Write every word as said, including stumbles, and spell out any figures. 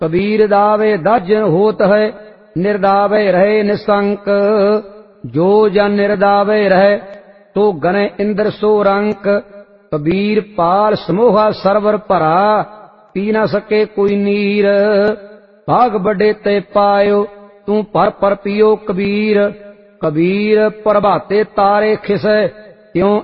कबीर दावे दाजन होत है, निर्दावे रहे निशंक। जो जन निर्दावे रहे तो गने इंद्र सो रंक। कबीर पाल समोहा सरवर भरा, पी न सके कोई नीर। भाग बड़े ते पायो तू पर पर पियो कबीर। कबीर प्रभाते तारे खिसै, त्यों